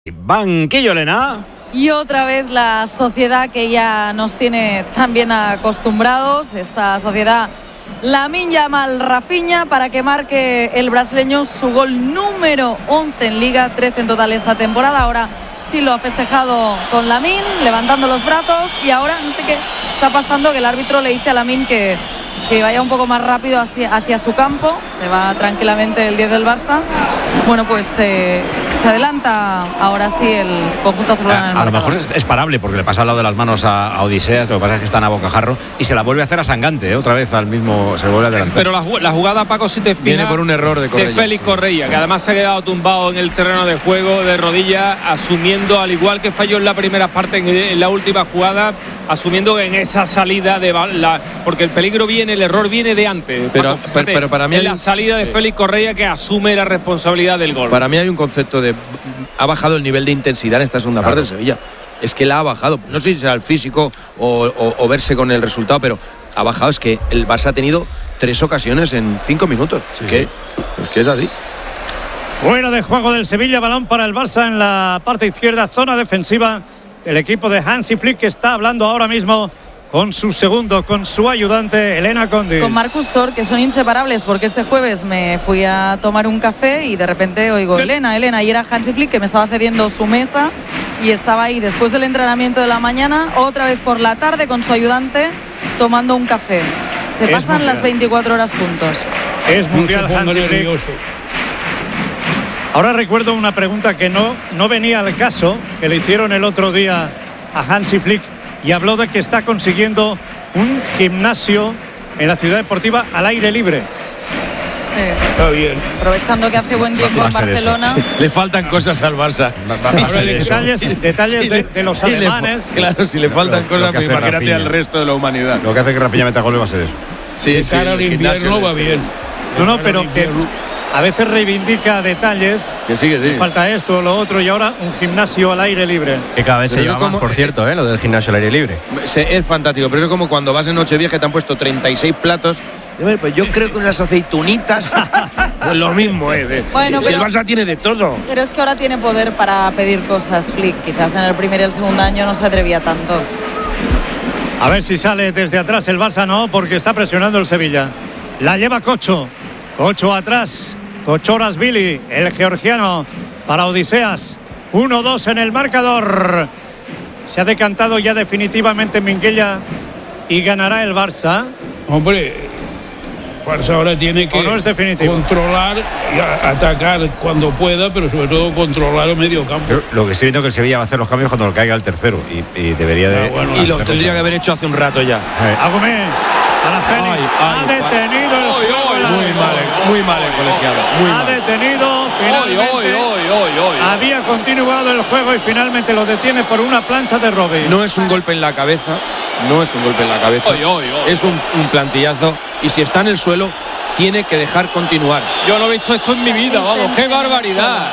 Banquillo, Elena. Y otra vez la sociedad que ya nos tiene tan bien acostumbrados, esta sociedad Lamine Yamal Rafinha, para que marque el brasileño su gol número 11 en Liga, 13 en total esta temporada. Ahora sí lo ha festejado con Lamine, levantando los brazos, y ahora no sé qué está pasando, que el árbitro le dice a Lamine que vaya un poco más rápido hacia su campo. Se va tranquilamente el 10 del Barça. Bueno, pues se adelanta ahora sí el conjunto azulgrana. A lo mejor es parable, porque le pasa al lado de las manos a Odiseas. Lo que pasa es que están a bocajarro y se la vuelve a hacer a Sangante, otra vez al mismo, se vuelve a adelantar. Pero la jugada, Paco, si te fijas, viene por un error de Correia, de Félix Correia, que además se ha quedado tumbado en el terreno de juego de rodillas, asumiendo, al igual que falló en la primera parte, en la última jugada, asumiendo que en esa salida porque el peligro viene, el error viene de antes. Pero para mí en la salida de Félix Correia, que asume la responsabilidad del gol. Para mí hay un concepto de ha bajado el nivel de intensidad en esta segunda parte de Sevilla. Es que la ha bajado. No sé si será el físico o verse con el resultado, pero ha bajado. Es que el Barça ha tenido 3 ocasiones en 5 minutos. Sí. Es que es así. Fuera de juego del Sevilla, balón para el Barça en la parte izquierda, zona defensiva del equipo de Hansi Flick, que está hablando ahora mismo con su ayudante Elena Condis. Con Marcus Sor, que son inseparables, porque este jueves me fui a tomar un café y de repente oigo Elena, y era Hansi Flick, que me estaba cediendo su mesa y estaba ahí después del entrenamiento de la mañana, otra vez por la tarde con su ayudante tomando un café. Se pasan mundial. Las 24 horas juntos. Es mundial Hansi Flick. Ahora recuerdo una pregunta que no venía al caso, que le hicieron el otro día a Hansi Flick, y habló de que está consiguiendo un gimnasio en la ciudad deportiva al aire libre. Sí. Está bien. Aprovechando que hace buen tiempo en Barcelona. Le faltan cosas al Barça. Detalles de los alemanes. Claro, si le faltan cosas, pues imagínate al resto de la humanidad. Lo que hace que Rafinha meta gol va a ser eso. Sí, cara al invierno va bien. No, pero que a veces reivindica detalles. Que sigue. Falta esto o lo otro, y ahora un gimnasio al aire libre. Que cada vez se lleva más, por cierto, lo del gimnasio al aire libre. Es fantástico, pero es como cuando vas en Nochevieja y te han puesto 36 platos. Pues yo creo que unas aceitunitas pues lo mismo Bueno, si el Barça tiene de todo. Pero es que ahora tiene poder para pedir cosas Flick. Quizás en el primer y el segundo año no se atrevía tanto. A ver si sale desde atrás el Barça, no, porque está presionando el Sevilla. La lleva Cocho atrás. Kochorashvili, el georgiano, para Odiseas. 1-2 en el marcador. Se ha decantado ya definitivamente Minguella y ganará el Barça. Hombre, Barça ahora tiene que no es controlar y atacar cuando pueda, pero sobre todo controlar el medio campo. Yo lo que estoy viendo es que el Sevilla va a hacer los cambios cuando caiga el tercero y debería de... Y lo tendría que haber hecho hace un rato ya. Agumé, para Félix, ha detenido el muy mal el colegiado. Ha detenido finalmente. Había continuado el juego y finalmente lo detiene por una plancha de Robbie. No es un golpe en la cabeza. Es un plantillazo, y si está en el suelo tiene que dejar continuar. Yo no he visto esto en mi vida, vamos. ¡Qué barbaridad!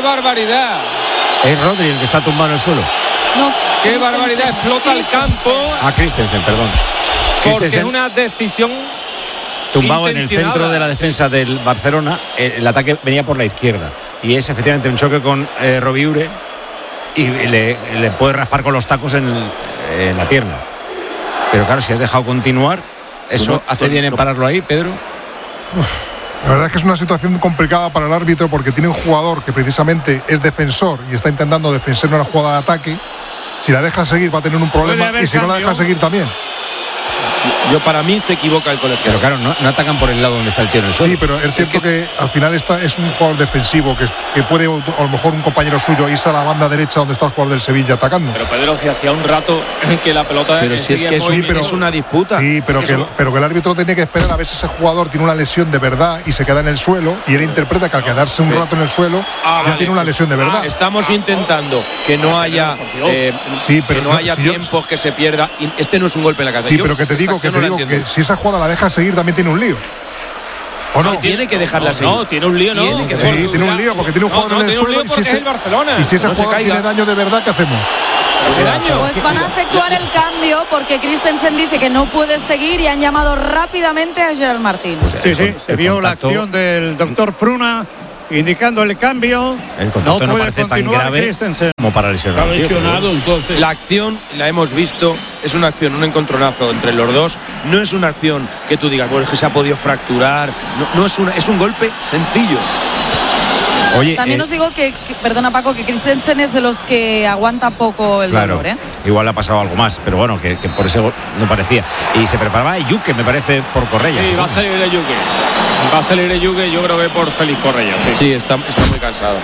Es Rodri el que está tumbado en el suelo. No, ¡Qué barbaridad! Explota el campo. Christensen, perdón. Porque es una decisión tumbado en el centro de la defensa del Barcelona. El ataque venía por la izquierda y es efectivamente un choque con Robiure, y le puede raspar con los tacos en la pierna. Pero claro, si has dejado continuar, eso hace bien en pararlo ahí, Pedro. La verdad es que es una situación complicada para el árbitro, porque tiene un jugador que precisamente es defensor y está intentando defender una jugada de ataque. Si la deja seguir va a tener un problema, y si no la deja seguir también. Para mí se equivoca el colegiado. Pero claro, no atacan por el lado donde está el tío en el suelo. Sí, pero es cierto que al final es un jugador defensivo que puede, a lo mejor un compañero suyo, irse a la banda derecha donde está el jugador del Sevilla atacando. Pero Pedro, si hacía un rato que la pelota... Pero si es que es una disputa. Sí, pero que el árbitro tiene que esperar a ver si ese jugador tiene una lesión de verdad y se queda en el suelo, y él interpreta que al quedarse un rato en el suelo ya tiene una lesión de verdad. Estamos intentando que no haya tiempos que se pierda. Este no es un golpe en la cabeza. Sí, pero que te digo que si esa jugada la deja seguir también tiene un lío. ¿O no? Tiene que dejarla seguir. No, tiene un lío, ¿no? Tiene un lío porque tiene un jugador en el suelo, y si ese jugador tiene daño de verdad, ¿qué hacemos? Pues van a efectuar el cambio, porque Christensen dice que no puede seguir y han llamado rápidamente a Gerard Martín. Se vio la acción del doctor Pruna indicando el cambio. El contacto no parece tan grave como para lesionar. Está lesionado, entonces. La acción la hemos visto, es una acción, un encontronazo entre los dos. No es una acción que tú digas, bueno, es que se ha podido fracturar. No es un golpe sencillo. Oye, también os digo que, perdona Paco, que Christensen es de los que aguanta poco el dolor, ¿eh? Igual le ha pasado algo más, pero bueno, que por eso no parecía. Y se preparaba Yuque, me parece, por Correia. Sí, va a salir el Yuque. Va a salir el Yuque, yo creo que por Félix Correia, sí. Sí, está muy cansado.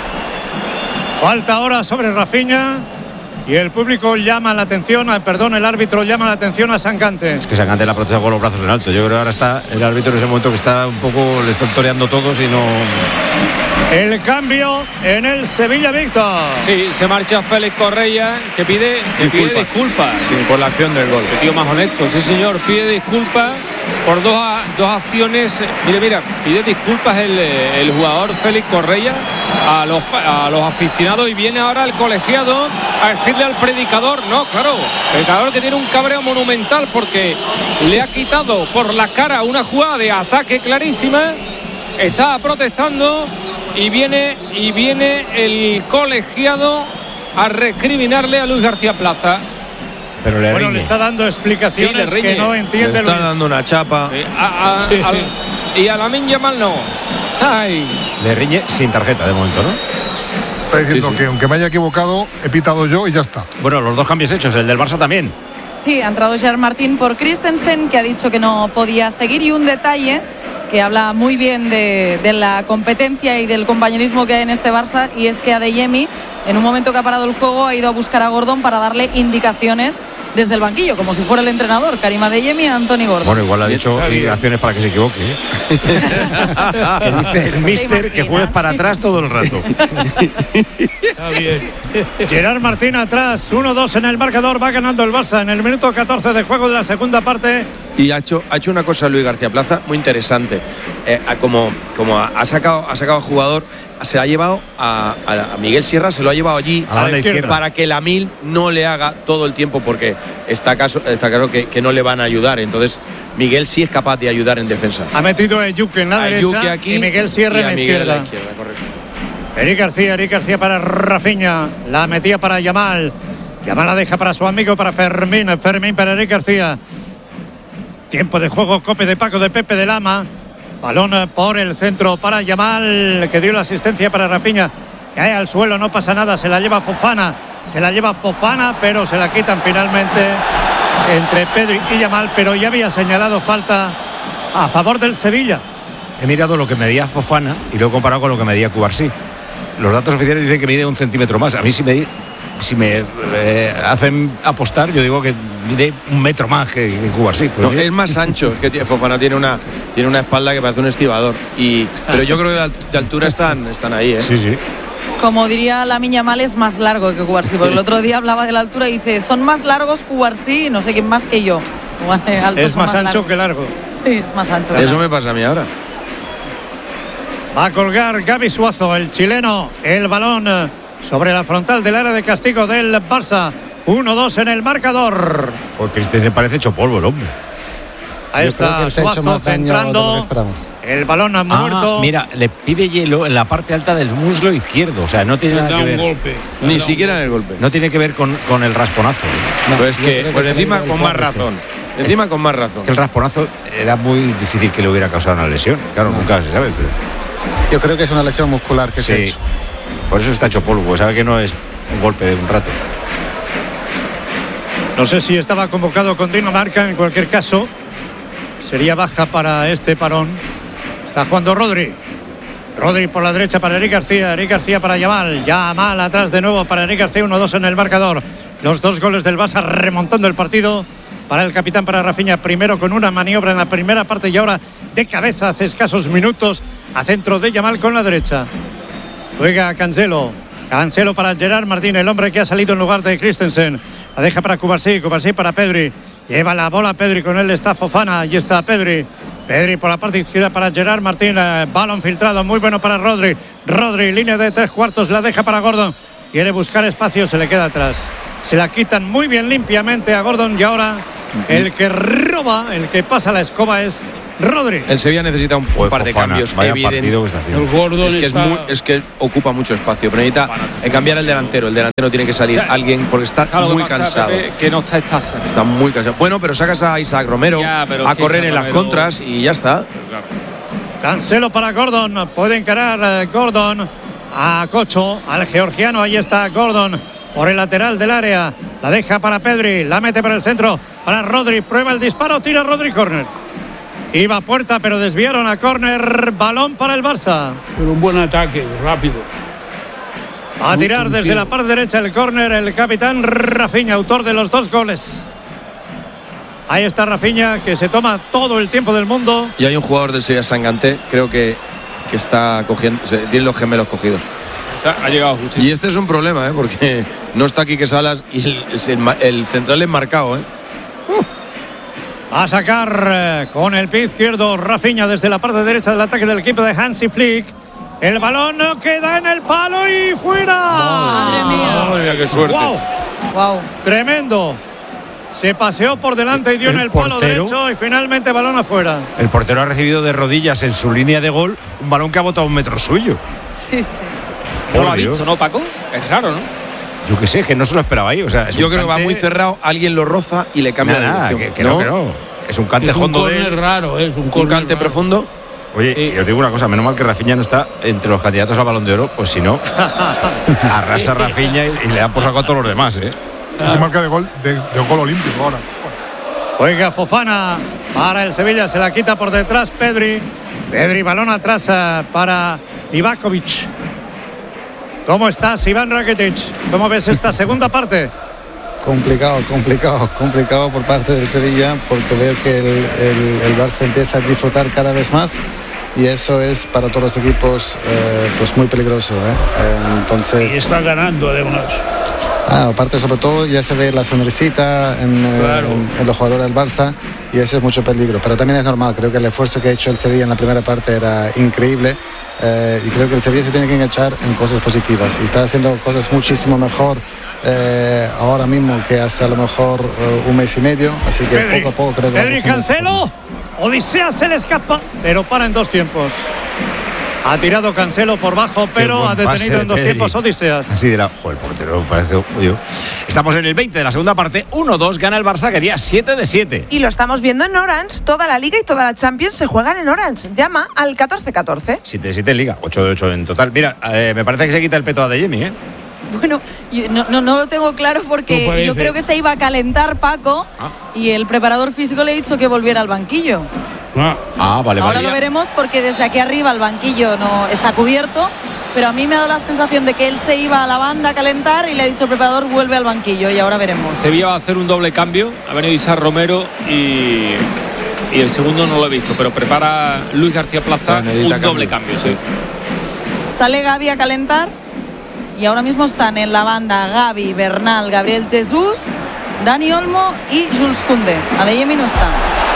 Falta ahora sobre Rafinha. Y el público llama la atención, el árbitro llama la atención a Sangante. Es que Sangante la protege con los brazos en alto. Yo creo que ahora está el árbitro en ese momento que está un poco, le están toreando todos y no. El cambio en el Sevilla, Víctor. Sí, se marcha Félix Correia, que pide disculpas. Sí, por la acción del gol. El tío más honesto, sí señor, pide disculpas por dos acciones. Mira, pide disculpas el jugador Félix Correia a los aficionados, y viene ahora el colegiado a decirle al predicador, no, claro, el predicador que tiene un cabreo monumental porque le ha quitado por la cara una jugada de ataque clarísima, está protestando y viene el colegiado a recriminarle a Luis García Plaza. Pero le está dando explicaciones que no entiende. Le está dando una chapa. Sí, y a Lamine Yamal no. Ay. Le riñe sin tarjeta de momento, ¿no? Está diciendo que aunque me haya equivocado, he pitado yo y ya está. Bueno, los dos cambios hechos, el del Barça también. Sí, ha entrado Gerard Martín por Christensen, que ha dicho que no podía seguir, y un detalle que habla muy bien de la competencia y del compañerismo que hay en este Barça, y es que Adeyemi, en un momento que ha parado el juego, ha ido a buscar a Gordon para darle indicaciones desde el banquillo, como si fuera el entrenador, Karim Adeyemi a Anthony Gordon. Bueno, igual le ha dicho indicaciones para que se equivoque, ¿eh? Que dice el míster que juegue para atrás todo el rato. Está bien. Gerard Martín atrás, 1-2 en el marcador, va ganando el Barça en el minuto 14 de juego de la segunda parte. Y ha hecho una cosa Luis García Plaza muy interesante. Como ha sacado a jugador, se ha llevado a Miguel Sierra, se lo ha llevado allí a la izquierda, para que Lamine no le haga todo el tiempo, porque está claro que no le van a ayudar. Entonces Miguel sí es capaz de ayudar en defensa. Ha metido a Yuque en la derecha aquí, y Miguel Sierra en la izquierda. Correcto. Eric García para Rafinha, la metía para Yamal la deja para su amigo, para Fermín para Eric García. Tiempo de juego, cope de Paco, de Pepe, de Lama. Balón por el centro para Yamal, que dio la asistencia para Rafinha. Cae al suelo, no pasa nada, se la lleva Fofana, pero se la quitan finalmente entre Pedri y Yamal, pero ya había señalado falta a favor del Sevilla. He mirado lo que medía Fofana y lo he comparado con lo que medía Cubarsí. Los datos oficiales dicen que mide 1 centímetro más. A mí si me hacen apostar, yo digo que mide 1 metro más que Cubarsí. No, es más ancho, es que Fofana tiene una espalda que parece un estibador. Pero yo creo que de altura están ahí, ¿eh? Sí. Como diría Lamine Yamal, es más largo que Cubarsí, porque el otro día hablaba de la altura y dice, son más largos Cubarsí, no sé quién más que yo. Es más ancho que largo. Sí, es más ancho. Eso me pasa a mí ahora. Va a colgar Gaby Suazo, el chileno, el balón sobre la frontal del área de castigo del Barça. 1-2 en el marcador. Porque se parece hecho polvo el hombre. Ahí está Suazo centrando. El balón ha muerto. Mira, le pide hielo en la parte alta del muslo izquierdo. O sea, no tiene nada que ver. Golpe. Ni siquiera en el golpe. No tiene que ver con el rasponazo. No, pues encima con más razón. Encima con más razón. Que el rasponazo era muy difícil que le hubiera causado una lesión. Claro, nunca se sabe. Pero... Yo creo que es una lesión muscular que se ha hecho. Por eso está hecho polvo, pues sabe que no es un golpe de un rato. No sé si estaba convocado con Dinamarca, en cualquier caso sería baja para este parón. Está jugando Rodri por la derecha para Eric García para Yamal atrás de nuevo para Eric García. 1-2 en el marcador. Los 2 goles del Barça remontando el partido para el capitán, para Rafinha, primero con una maniobra en la primera parte y ahora de cabeza hace escasos minutos a centro de Yamal con la derecha. Juega Cancelo para Gerard Martín, el hombre que ha salido en lugar de Christensen. La deja para Cubarsí para Pedri. Lleva la bola Pedri, con él está Fofana. Allí está Pedri por la parte izquierda para Gerard Martín. Balón filtrado, muy bueno para Rodri, línea de 3/4, la deja para Gordon. Quiere buscar espacio, se le queda atrás. Se la quitan muy bien limpiamente a Gordon y ahora el que roba, el que pasa la escoba es Rodri. El Sevilla necesita un par de cambios evidentes. El Gordon es que ocupa mucho espacio, pero necesita cambiar el delantero. El delantero tiene que salir alguien porque está muy cansado. Que no está muy cansado. Bueno, pero sacas a Isaac Romero a correr en las contras y ya está. Cancelo para Gordon. Puede encarar Gordon a Cocho, al georgiano. Ahí está Gordon por el lateral del área. La deja para Pedri. La mete por el centro para Rodri. Prueba el disparo. Tira Rodri. Córner. Iba a puerta, pero desviaron a córner. Balón para el Barça. Pero un buen ataque, rápido. A tirar desde la parte derecha el córner el capitán Rafinha, autor de los 2 goles. Ahí está Rafinha, que se toma todo el tiempo del mundo. Y hay un jugador del Sevilla, Sanganté, creo que está cogiendo, tiene los gemelos cogidos. Ha llegado justo. Y este es un problema, porque no está Quique Salas y el central es marcado, A sacar con el pie izquierdo Rafinha desde la parte derecha del ataque del equipo de Hansi Flick. El balón no queda en el palo y fuera. Madre mía. Madre mía, qué suerte. Wow. Tremendo. Se paseó por delante y dio en el palo derecho y finalmente balón afuera. El portero ha recibido de rodillas en su línea de gol un balón que ha botado 1 metro suyo. Sí. No lo ha visto, ¿no, Paco? Es raro, ¿no? Yo qué sé, que no se lo esperaba ahí. O sea, yo creo que va muy cerrado, alguien lo roza y le cambia la dirección. Que no. Es un cante hondo de él. Raro, es un cante profundo. Oye, yo os digo una cosa, menos mal que Rafinha no está entre los candidatos al Balón de Oro, pues si no, arrasa Rafinha y le dan por saco a todos los demás, Se marca de gol olímpico ahora. Juega Fofana para el Sevilla, se la quita por detrás Pedri, balón atrás para Ivakovic. ¿Cómo estás, Iván Rakitic? ¿Cómo ves esta segunda parte? Complicado por parte del Sevilla, porque veo que el Barça empieza a disfrutar cada vez más y eso es para todos los equipos pues muy peligroso, entonces. Y está ganando además. Aparte, sobre todo, ya se ve la sonrisita en los jugadores del Barça y eso es mucho peligro. Pero también es normal, creo que el esfuerzo que ha hecho el Sevilla en la primera parte era increíble y creo que el Sevilla se tiene que enganchar en cosas positivas y está haciendo cosas muchísimo mejor ahora mismo que hace a lo mejor un mes y medio. Así que Pedri, poco a poco creo que. Pedri, Cancelo. Odisea se le escapa, pero para en 2 tiempos. Ha tirado Cancelo por bajo, pero ha detenido en 2 tiempos Odiseas. Así de la. Joder, el portero parece yo. Estamos en el 20 de la segunda parte. 1-2, gana el Barça, quería 7 de 7. Y lo estamos viendo en Orange. Toda la Liga y toda la Champions se juegan en Orange. Llama al 1414. 7 de 7 en Liga, 8 de 8 en total. Mira, me parece que se quita el peto a Adeyemi, Bueno, yo no lo tengo claro porque yo creo que se iba a calentar Paco y el preparador físico le ha dicho que volviera al banquillo. Vale. Ahora lo veremos porque desde aquí arriba el banquillo no está cubierto, pero a mí me ha dado la sensación de que él se iba a la banda a calentar y le ha dicho al preparador vuelve al banquillo y ahora veremos. Sevilla va a hacer un doble cambio, ha venido Isaac Romero y el segundo no lo he visto, pero prepara Luis García Plaza un doble cambio, sí. Sale Gavi a calentar y ahora mismo están en la banda Gavi, Bernal, Gabriel Jesús, Dani Olmo y Jules Koundé. Adeyemi no está.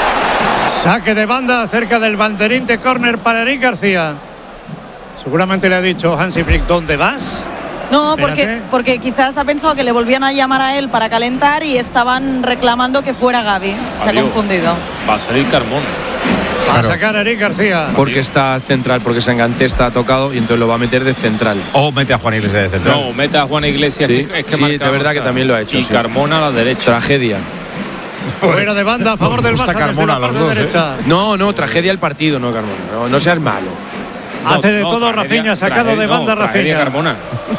Saque de banda cerca del banderín de córner para Eric García. Seguramente le ha dicho Hansi Flick, ¿dónde vas? No, porque quizás ha pensado que le volvían a llamar a él para calentar y estaban reclamando que fuera Gavi. Se ha confundido. Va a salir Carmona. Va a sacar a Eric García. Porque está central, porque Sanganté está tocado y entonces lo va a meter de central. O mete a Juan Iglesias de central. No, mete a Juan Iglesias. Sí, de verdad que también lo ha hecho. Y Carmona a la derecha. Tragedia. Fuera de banda a favor del Barça desde la parte derecha. No, tragedia el partido, no Carmona. No seas malo. Hace de todo Rafinha, sacado de banda Rafinha. Carmona.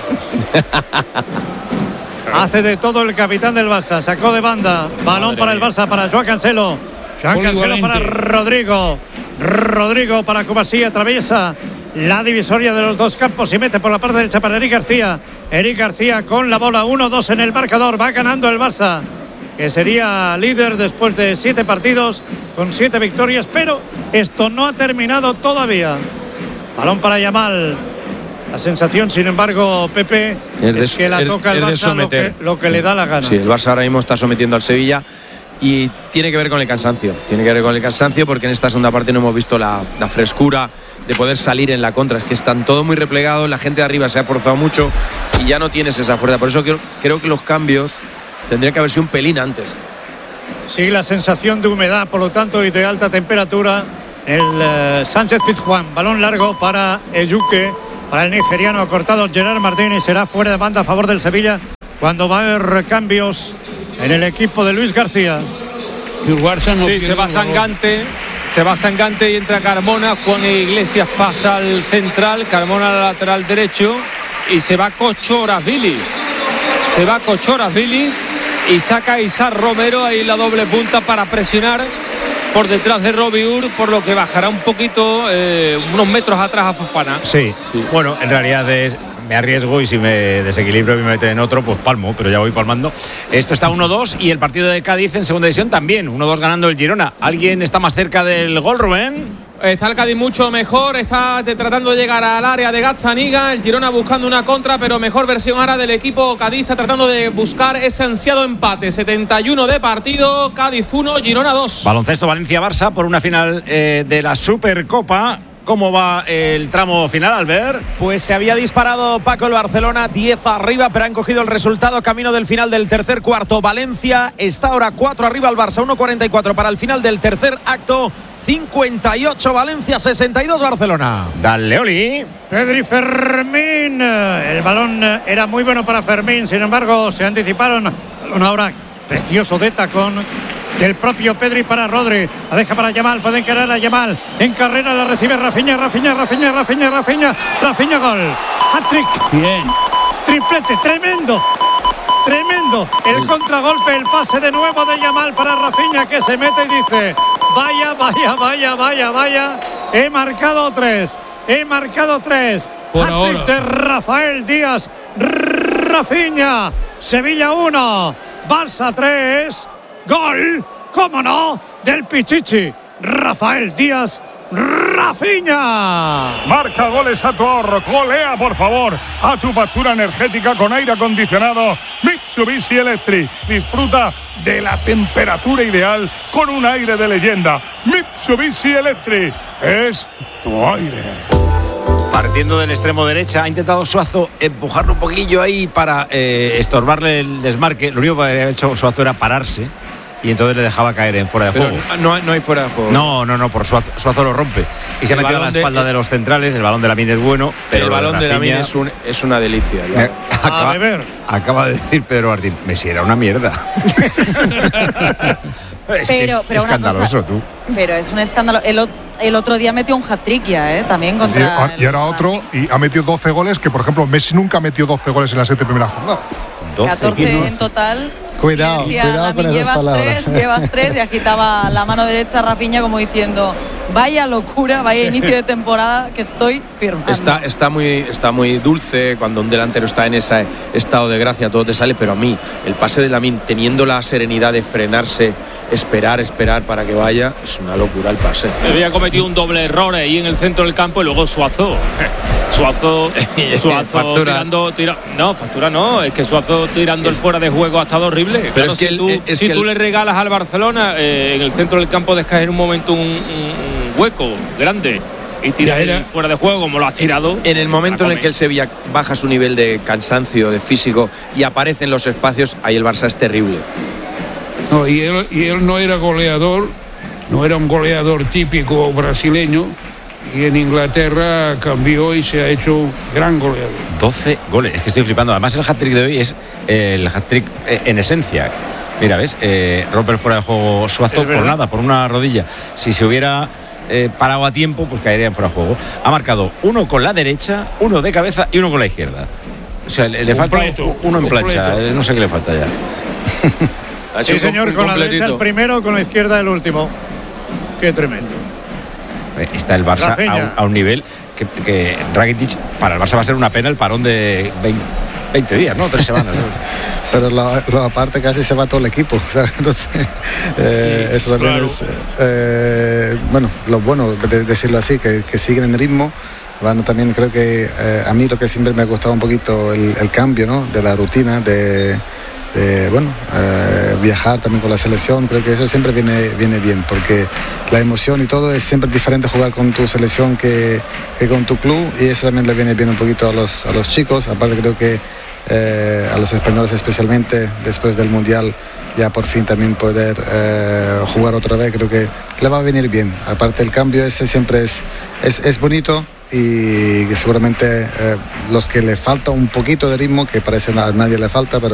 Hace de todo el capitán del Barça, sacó de banda. Balón para el Barça, para Joao Cancelo. Joao Cancelo para Rodrigo. Rodrigo para Kubasi, atraviesa la divisoria de los 2 campos y mete por la parte derecha para Eric García. Eric García con la bola, 1-2 en el marcador, va ganando el Barça, que sería líder después de 7 partidos con 7 victorias, pero esto no ha terminado todavía. Balón para Yamal. La sensación, sin embargo, Pepe, es que la toca el Barça lo que le da la gana. Sí, el Barça ahora mismo está sometiendo al Sevilla y tiene que ver con el cansancio. Tiene que ver con el cansancio porque en esta segunda parte no hemos visto la frescura de poder salir en la contra. Es que están todos muy replegados, la gente de arriba se ha forzado mucho y ya no tienes esa fuerza. Por eso creo que los cambios tendría que haber sido un pelín antes. Sigue la sensación de humedad, por lo tanto, y de alta temperatura el Sánchez Pizjuán. Balón largo para Ejuke, para el nigeriano cortado Gerard Martín, y será fuera de banda a favor del Sevilla cuando va a haber cambios en el equipo de Luis García. Y el Barça no sí, se va Sangante y entra Carmona. Juan Iglesias pasa al central, Carmona al lateral derecho y se va Cochoras-Vilis. Y saca a Isaac Romero ahí la doble punta para presionar por detrás de Robiur, por lo que bajará un poquito, unos metros atrás a Fofana. Sí. Bueno, en realidad me arriesgo y si me desequilibro y me mete en otro, pues palmo, pero ya voy palmando. Esto está 1-2 y el partido de Cádiz en segunda división también, 1-2 ganando el Girona. ¿Alguien está más cerca del gol, Rubén? Está el Cádiz mucho mejor, está tratando de llegar al área de Gazzaniga, el Girona buscando una contra, pero mejor versión ahora del equipo cadista, tratando de buscar ese ansiado empate. 71 de partido, Cádiz 1, Girona 2. Baloncesto Valencia-Barça por una final de la Supercopa. ¿Cómo va el tramo final, Albert? Pues se había disparado Paco el Barcelona 10 arriba, pero han cogido el resultado camino del final del tercer cuarto. Valencia está ahora 4 arriba al Barça, 1:44 para el final del tercer acto. 58 Valencia, 62 Barcelona. Dale, Oli. Pedri Fermín. El balón era muy bueno para Fermín, sin embargo se anticiparon. Una hora precioso de tacón del propio Pedri para Rodri. La deja para Yamal, pueden querer a Yamal. En carrera la recibe Rafinha, gol. Hat-trick. Bien. Triplete, tremendo. El contragolpe, el pase de nuevo de Yamal para Rafinha, que se mete y dice: vaya. He marcado tres. Hat-trick de Rafael Díaz. Rafinha. Sevilla 1, Barça 3. Gol, cómo no, del Pichichi, Rafael Díaz, Rafinha. Marca goles a tu ahorro, golea por favor a tu factura energética con aire acondicionado Mitsubishi Electric. Disfruta de la temperatura ideal con un aire de leyenda. Mitsubishi Electric es tu aire. Partiendo del extremo derecha, ha intentado Suazo empujarlo un poquillo ahí para estorbarle el desmarque. Lo único que había hecho Suazo era pararse y entonces le dejaba caer en fuera de juego. No hay fuera de juego. No, por Suazo lo rompe. Y se ha metido a la espalda de los centrales. El balón de Lamine es bueno, pero el balón de Lamine es una delicia. Acaba de decir Pedro Martín, Messi era una mierda. Pero escandaloso, tú. Pero es un escándalo. El otro día metió un hat-trick ya, también contra. Y ahora otro, y ha metido 12 goles, que por ejemplo Messi nunca metió 12 goles en las 7 primeras jornadas. 14 en total. Cuidado con esas palabras. Llevas tres y agitaba la mano derecha Rafinha como diciendo: vaya locura, vaya inicio de temporada que estoy firmando. Está muy dulce cuando un delantero está en ese estado de gracia, todo te sale, pero a mí el pase de Lamine, teniendo la serenidad de frenarse, esperar para que vaya, es una locura el pase. Había cometido un doble error ahí en el centro del campo y luego Suazo factura no, es que Suazo tirando el fuera de juego ha estado horrible. Pero claro, si tú le regalas al Barcelona en el centro del campo, dejas en un momento un hueco grande y tiras el fuera de juego como lo has tirado. En el momento en el que el Sevilla baja su nivel de cansancio, de físico, y aparece en los espacios, ahí el Barça es terrible. No, y él no era goleador, no era un goleador típico brasileño, y en Inglaterra cambió y se ha hecho gran goleador. 12 goles, es que estoy flipando. Además el hat-trick de hoy es el hat-trick en esencia. Mira, ¿ves? Rompe el fuera de juego Suazo por nada, por una rodilla. Si se hubiera parado a tiempo, pues caería en fuera de juego. Ha marcado uno con la derecha, uno de cabeza y uno con la izquierda. O sea, le falta uno en plancha. No sé qué le falta ya. Sí, señor, con la derecha el primero, con la izquierda el último. Qué tremendo. Está el Barça a un nivel que Rakitic, para el Barça va a ser una pena el parón de 20 días, ¿no? 3 semanas. Pero lo aparte casi se va todo el equipo, ¿sabes? Entonces, eso también es, lo bueno de decirlo así, que siguen en ritmo. Bueno, también creo que a mí lo que siempre me ha costado un poquito el cambio, ¿no? De la rutina, viajar también con la selección. Creo que eso siempre viene bien, porque la emoción y todo es siempre diferente jugar con tu selección que con tu club, y eso también le viene bien un poquito a los chicos. Aparte creo que a los españoles, especialmente después del Mundial, ya por fin también poder jugar otra vez. Creo que le va a venir bien. Aparte, el cambio ese siempre es bonito, y que seguramente los que le falta un poquito de ritmo, que parece a nadie le falta, pero